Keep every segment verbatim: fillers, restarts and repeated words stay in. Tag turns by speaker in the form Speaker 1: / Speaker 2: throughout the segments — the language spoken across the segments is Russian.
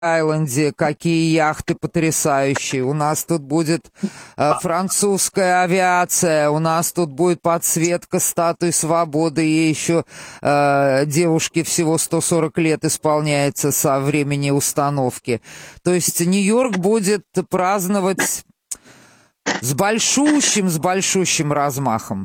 Speaker 1: Айленде какие яхты потрясающие. У нас тут будет э, французская авиация, у нас тут будет подсветка статуи свободы, и еще э, девушке всего сто сорок лет исполняется со времени установки. То есть Нью-Йорк будет праздновать с большущим, с большущим размахом.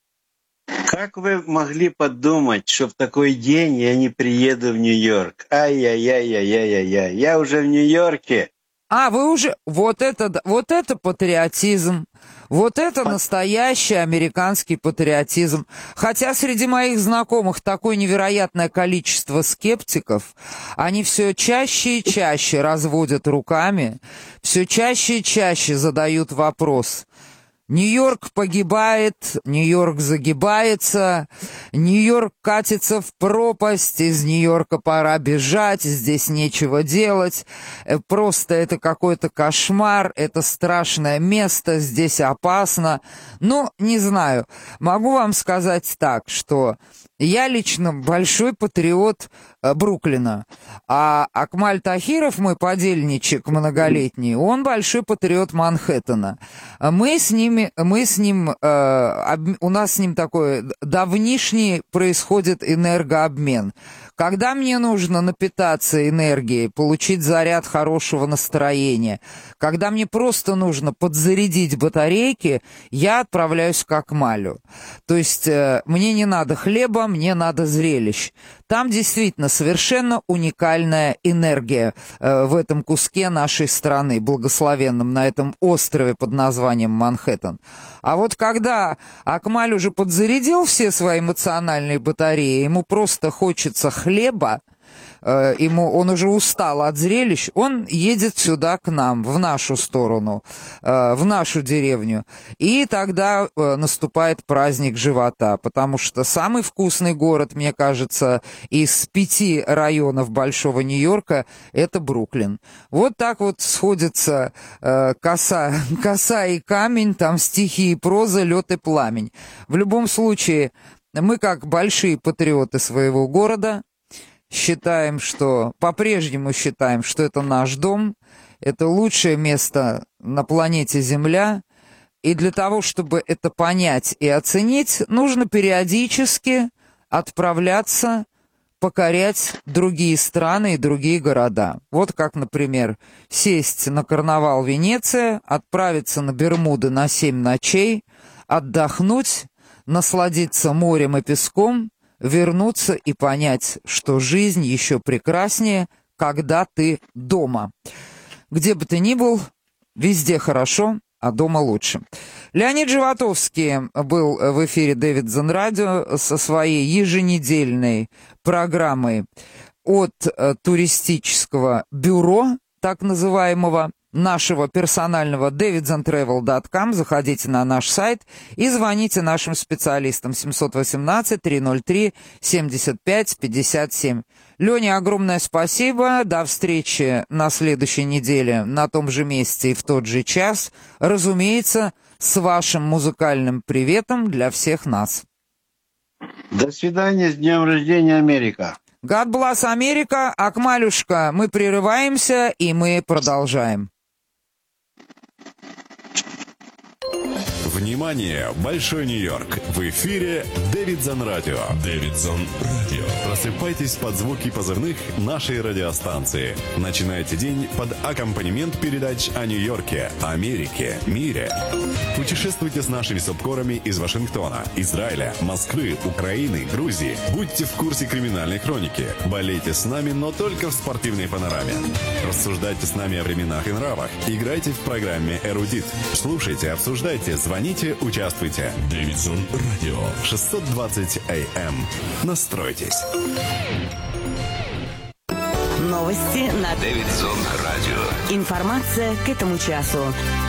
Speaker 2: Как вы могли подумать, что в такой день я не приеду в Нью-Йорк? Ай-яй-яй-яй-яй-яй. Я уже в Нью-Йорке.
Speaker 1: А, вы уже... Вот это, вот это патриотизм. Вот это настоящий американский патриотизм. Хотя среди моих знакомых такое невероятное количество скептиков, они все чаще и чаще разводят руками, все чаще и чаще задают вопрос: Нью-Йорк погибает, Нью-Йорк загибается, Нью-Йорк катится в пропасть, из Нью-Йорка пора бежать, здесь нечего делать, просто это какой-то кошмар, это страшное место, здесь опасно. Ну, не знаю, могу вам сказать так, что я лично большой патриот э, Бруклина, а Акмаль Тахиров, мой подельничек многолетний, он большой патриот Манхэттена. Мы с ними, мы с ним, э, об, у нас с ним такой давнишний происходит энергообмен. Когда мне нужно напитаться энергией, получить заряд хорошего настроения, когда мне просто нужно подзарядить батарейки, я отправляюсь к Акмалю. То есть э, мне не надо хлеба, мне надо зрелищ. Там действительно совершенно уникальная энергия э, в этом куске нашей страны, благословенном, на этом острове под названием Манхэттен. А вот когда Акмаль уже подзарядил все свои эмоциональные батареи, ему просто хочется хлеба, э, ему, он уже устал от зрелищ, он едет сюда к нам, в нашу сторону, э, в нашу деревню. И тогда э, наступает праздник живота, потому что самый вкусный город, мне кажется, из пяти районов Большого Нью-Йорка — это Бруклин. Вот так вот сходятся э, коса, коса и камень, там стихи и проза, лед и пламень. В любом случае, мы, как большие патриоты своего города, считаем, что, по-прежнему считаем, что это наш дом, это лучшее место на планете Земля, и для того, чтобы это понять и оценить, нужно периодически отправляться, покорять другие страны и другие города. Вот как, например, сесть на карнавал Венеция, отправиться на Бермуды на семь ночей, отдохнуть, насладиться морем и песком, вернуться и понять, что жизнь еще прекраснее, когда ты дома. Где бы ты ни был, везде хорошо, а дома лучше. Леонид Животовский был в эфире Дэвидсон Радио со своей еженедельной программой от туристического бюро, так называемого, нашего персонального дэвидсон трэвел точка ком. Заходите на наш сайт и звоните нашим специалистам семь один восемь три ноль три семьдесят пять пятьдесят семь. Леня, огромное спасибо. До встречи на следующей неделе на том же месте и в тот же час. Разумеется, с вашим музыкальным приветом для всех нас.
Speaker 2: До свидания, с днем рождения, Америка.
Speaker 1: God bless Америка. Акмалюшка, мы прерываемся и мы продолжаем.
Speaker 3: Внимание, Большой Нью-Йорк! В эфире Дэвидсон Радио. Дэвидсон Радио. Просыпайтесь под звуки позывных нашей радиостанции. Начинайте день под аккомпанемент передач о Нью-Йорке, Америке, мире. Путешествуйте с нашими субкорами из Вашингтона, Израиля, Москвы, Украины, Грузии. Будьте в курсе криминальной хроники. Болейте с нами, но только в спортивной панораме. Рассуждайте с нами о временах и нравах. Играйте в программе «Эрудит». Слушайте, обсуждайте, звоните, участвуйте. Дэвидсон Радио. шестьсот двадцать эй эм. Настройтесь.
Speaker 4: Новости на
Speaker 5: Дэвидсон Радио.
Speaker 4: Информация к этому часу.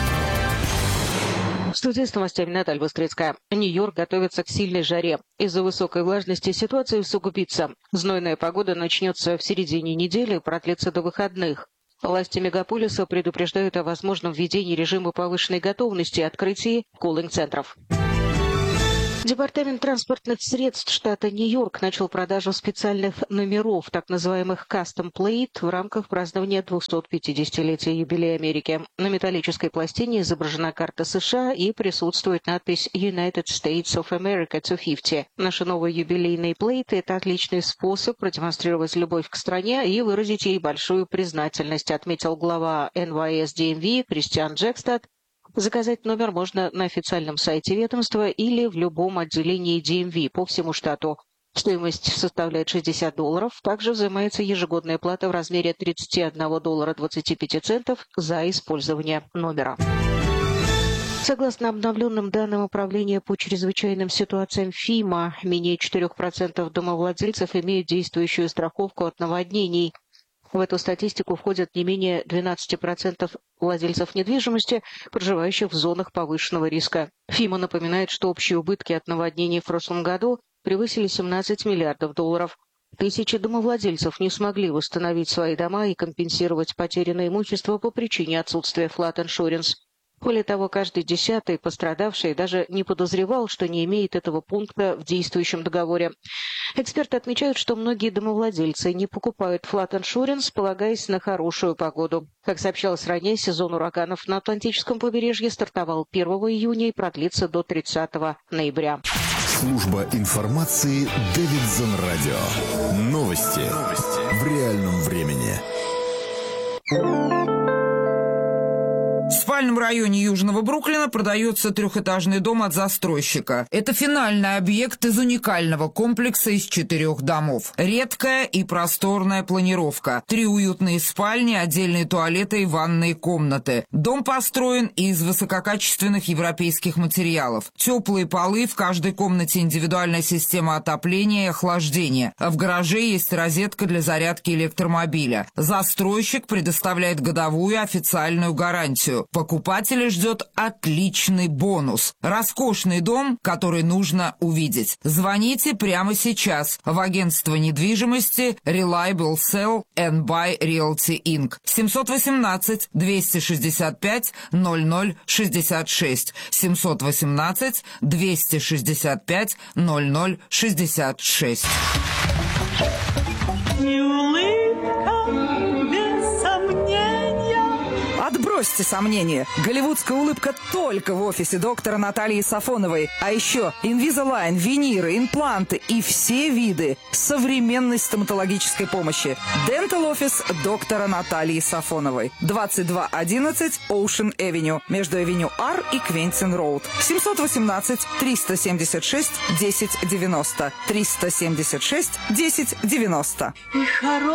Speaker 6: В студии с новостями Наталья Быстрицкая. Нью-Йорк готовится к сильной жаре. Из-за высокой влажности ситуация усугубится. Знойная погода начнется в середине недели и продлится до выходных. Власти мегаполиса предупреждают о возможном введении режима повышенной готовности и открытии кулинг-центров. Департамент транспортных средств штата Нью-Йорк начал продажу специальных номеров, так называемых Custom Plate, в рамках празднования двухсот пятидесятилетия юбилея Америки. На металлической пластине изображена карта США и присутствует надпись United States of America двести пятьдесят. Наши новые юбилейные плейты – это отличный способ продемонстрировать любовь к стране и выразить ей большую признательность, отметил глава эн вай эс ди эм ви Кристиан Джекстад. Заказать номер можно на официальном сайте ведомства или в любом отделении ди эм ви по всему штату. Стоимость составляет шестьдесят долларов. Также взимается ежегодная плата в размере тридцать один доллар двадцать пять центов за использование номера. Согласно обновленным данным Управления по чрезвычайным ситуациям ФИМА, менее четыре процента домовладельцев имеют действующую страховку от наводнений. В эту статистику входят не менее двенадцать процентов владельцев недвижимости, проживающих в зонах повышенного риска. ФИМА напоминает, что общие убытки от наводнений в прошлом году превысили семнадцать миллиардов долларов. Тысячи домовладельцев не смогли восстановить свои дома и компенсировать потерянное имущество по причине отсутствия flood insurance. Более того, каждый десятый пострадавший даже не подозревал, что не имеет этого пункта в действующем договоре. Эксперты отмечают, что многие домовладельцы не покупают flood insurance, полагаясь на хорошую погоду. Как сообщалось ранее, сезон ураганов на Атлантическом побережье стартовал первого июня и продлится до тридцатого ноября.
Speaker 7: Служба информации Дэвидсон Радио. Новости в реальном времени.
Speaker 1: В спальном районе Южного Бруклина продается трехэтажный дом от застройщика. Это финальный объект из уникального комплекса из четырех домов. Редкая и просторная планировка. Три уютные спальни, отдельные туалеты и ванные комнаты. Дом построен из высококачественных европейских материалов. Теплые полы, в каждой комнате индивидуальная система отопления и охлаждения. В гараже есть розетка для зарядки электромобиля. Застройщик предоставляет годовую официальную гарантию. Покупателя ждет отличный бонус. Роскошный дом, который нужно увидеть. Звоните прямо сейчас в агентство недвижимости Reliable Sell and Buy Realty инкорпорейтед. семь один восемь двести шестьдесят пять ноль ноль шестьдесят шесть. семь один восемь двести шестьдесят пять ноль ноль шестьдесят шесть.
Speaker 8: Отбросьте сомнения. Голливудская улыбка только в офисе доктора Натальи Сафоновой. А еще Invisalign, виниры, импланты и все виды современной стоматологической помощи. Dental Office доктора Натальи Сафоновой. двадцать два одиннадцать Ocean Avenue. Между Авеню Ар и Квентин Роуд. семь один восемь триста семьдесят шесть десять девяносто. триста семьдесят шесть десять девяносто.